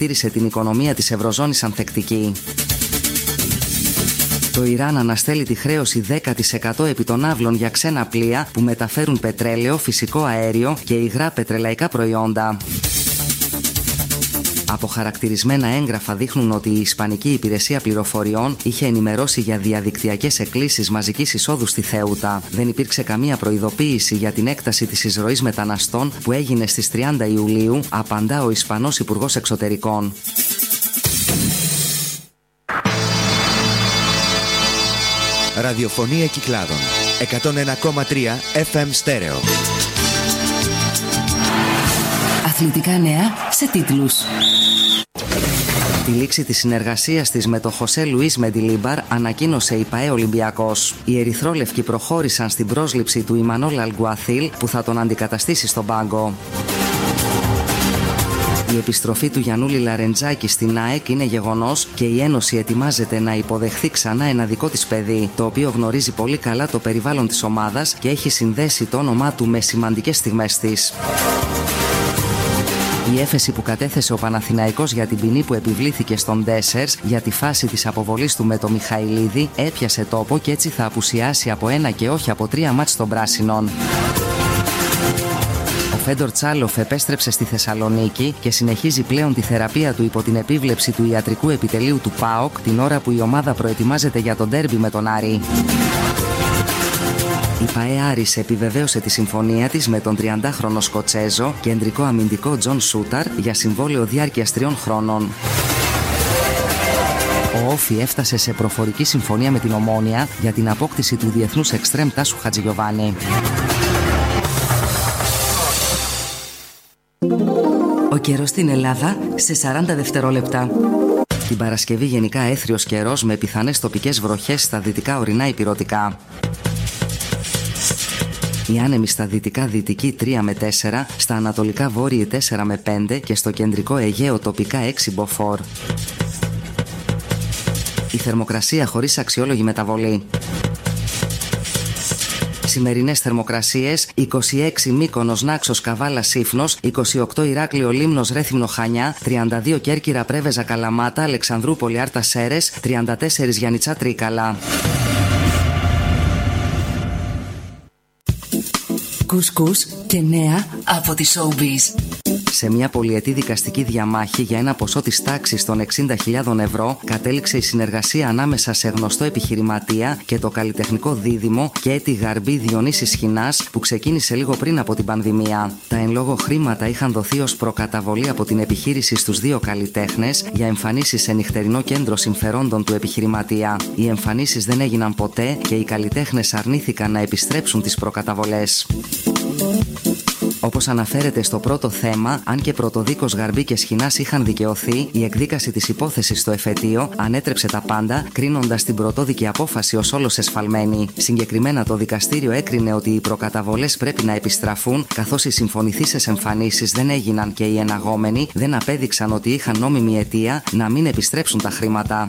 χαρακτήρισε την οικονομία της Ευρωζώνης ανθεκτική. Το Ιράν αναστέλει τη χρέωση 10% επί των άβλων για ξένα πλοία που μεταφέρουν πετρέλαιο, φυσικό αέριο και υγρά πετρελαϊκά προϊόντα. Αποχαρακτηρισμένα έγγραφα δείχνουν ότι η Ισπανική Υπηρεσία Πληροφοριών είχε ενημερώσει για διαδικτυακές εκκλήσεις μαζικής εισόδου στη Θέουτα. Δεν υπήρξε καμία προειδοποίηση για την έκταση της εισρωής μεταναστών που έγινε στις 30 Ιουλίου, απαντά ο Ισπανός Υπουργός Εξωτερικών. Ραδιοφωνία Κυκλάδων 101,3 FM στέρεο. Αθλητικά νέα σε τίτλους. Τη λήξη της συνεργασίας της με τον Χωσέ Λουίς Μεντιλίμπαρ ανακοίνωσε η ΠΑΕ Ολυμπιακός. Οι ερυθρόλευκοι προχώρησαν στην πρόσληψη του Ιμανόλ Αλγκουαθίλ που θα τον αντικαταστήσει στον πάγκο. Η επιστροφή του Γιαννούλη Λαρεντζάκη στην ΑΕΚ είναι γεγονός και η Ένωση ετοιμάζεται να υποδεχθεί ξανά ένα δικό της παιδί, το οποίο γνωρίζει πολύ καλά το περιβάλλον της ομάδας και έχει συνδέσει το όνομά του με σημαντικές στιγμές της. Η έφεση που κατέθεσε ο Παναθηναϊκός για την ποινή που επιβλήθηκε στον Ντέσσερς για τη φάση της αποβολής του με το Μιχαηλίδη έπιασε τόπο και έτσι θα απουσιάσει από 1 και όχι από 3 μάτς των πράσινων. Ο Φέντορ Τσάλοφ επέστρεψε στη Θεσσαλονίκη και συνεχίζει πλέον τη θεραπεία του υπό την επίβλεψη του ιατρικού επιτελείου του ΠΑΟΚ την ώρα που η ομάδα προετοιμάζεται για τον ντέρμπι με τον Άρη. Η ΠΑΕ Άρης επιβεβαίωσε τη συμφωνία της με τον 30χρονο Σκοτσέζο κεντρικό αμυντικό Τζον Σούταρ για συμβόλαιο διάρκειας 3 χρόνων. Ο Όφι έφτασε σε προφορική συμφωνία με την Ομόνια για την απόκτηση του διεθνούς εξτρέμ Τάσου Χατζηγιοβάνη. Ο καιρός στην Ελλάδα σε 40 δευτερόλεπτα. Την Παρασκευή γενικά έθριος καιρός με πιθανές τοπικές βροχές στα δυτικά ορεινά ηπειρωτικά. Οι άνεμοι στα δυτικά δυτική 3 με 4, στα ανατολικά βόρειοι 4 με 5 και στο κεντρικό Αιγαίο τοπικά 6 μποφόρ. Η θερμοκρασία χωρίς αξιόλογη μεταβολή. Σημερινές θερμοκρασίες: 26 Μύκονος, Νάξος, Καβάλα, Σύφνος, 28 Ηράκλειο, Λίμνος, Ρέθυμνο, Χανιά, 32 Κέρκυρα, Πρέβεζα, Καλαμάτα, Αλεξανδρούπολη, Άρτα, Σέρες, 34 Γιαννιτσά, Τρίκαλα. Κουσκούς και νέα από τη Showbiz. Σε μια πολυετή δικαστική διαμάχη για ένα ποσό της τάξης των 60.000 ευρώ κατέληξε η συνεργασία ανάμεσα σε γνωστό επιχειρηματία και το καλλιτεχνικό δίδυμο Κέτη Γαρμπή Διονύσης Χινάς που ξεκίνησε λίγο πριν από την πανδημία. Τα εν λόγω χρήματα είχαν δοθεί ως προκαταβολή από την επιχείρηση στους δύο καλλιτέχνες για εμφανίσεις σε νυχτερινό κέντρο συμφερόντων του επιχειρηματία. Οι εμφανίσεις δεν έγιναν ποτέ και οι καλλιτέχνες αρνήθηκαν να επιστρέψουν τις προκαταβολές. Όπως αναφέρεται στο πρώτο θέμα, αν και πρωτοδίκως Γαρμπή και Σχοινάς είχαν δικαιωθεί, η εκδίκαση της υπόθεσης στο εφετείο ανέτρεψε τα πάντα, κρίνοντας την πρωτόδικη απόφαση ως όλος εσφαλμένη. Συγκεκριμένα, το δικαστήριο έκρινε ότι οι προκαταβολές πρέπει να επιστραφούν, καθώς οι συμφωνηθήσεις εμφανίσεις δεν έγιναν και οι εναγόμενοι δεν απέδειξαν ότι είχαν νόμιμη αιτία να μην επιστρέψουν τα χρήματα.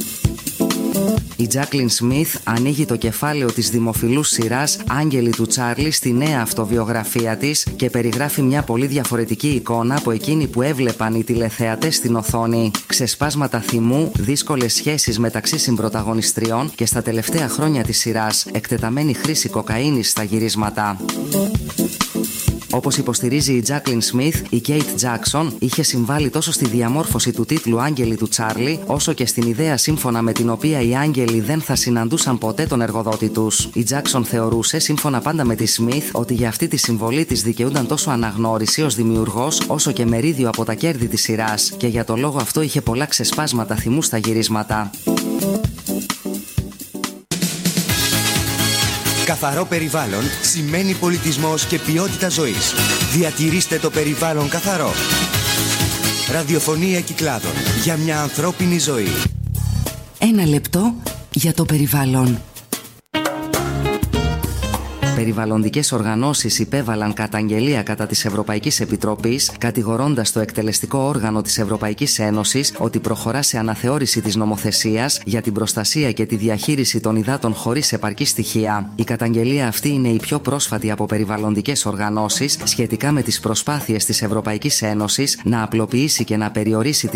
Η Τζάκλιν Σμιθ ανοίγει το κεφάλαιο της δημοφιλούς σειράς «Άγγελοι του Τσάρλι» στη νέα αυτοβιογραφία της και περιγράφει μια πολύ διαφορετική εικόνα από εκείνη που έβλεπαν οι τηλεθεατές στην οθόνη. Ξεσπάσματα θυμού, δύσκολες σχέσεις μεταξύ συμπρωταγωνιστριών και στα τελευταία χρόνια της σειράς, εκτεταμένη χρήση κοκαίνης στα γυρίσματα. Όπως υποστηρίζει η Τζάκλιν Σμιθ, η Κέιτ Τζάκσον είχε συμβάλει τόσο στη διαμόρφωση του τίτλου «Άγγελοι του Τσάρλι», όσο και στην ιδέα σύμφωνα με την οποία οι άγγελοι δεν θα συναντούσαν ποτέ τον εργοδότη τους. Η Τζάκσον θεωρούσε, σύμφωνα πάντα με τη Σμιθ, ότι για αυτή τη συμβολή της δικαιούνταν τόσο αναγνώριση ως δημιουργός, όσο και μερίδιο από τα κέρδη της σειράς, και για το λόγο αυτό είχε πολλά ξεσπάσματα θυμού στα γυρίσματα. Καθαρό περιβάλλον σημαίνει πολιτισμός και ποιότητα ζωής. Διατηρήστε το περιβάλλον καθαρό. Ραδιοφωνία Κυκλάδων για μια ανθρώπινη ζωή. 1 λεπτό για το περιβάλλον. Περιβαλλοντικές οργανώσεις υπέβαλαν καταγγελία κατά της Ευρωπαϊκής Επιτροπής, κατηγορώντας το εκτελεστικό όργανο της Ευρωπαϊκής Ένωσης ότι προχωρά σε αναθεώρηση της νομοθεσίας για την προστασία και τη διαχείριση των υδάτων χωρίς επαρκή στοιχεία. Η καταγγελία αυτή είναι η πιο πρόσφατη από περιβαλλοντικές οργανώσεις σχετικά με τις προσπάθειες της Ευρωπαϊκής Ένωσης να απλοποιήσει και να περιορίσει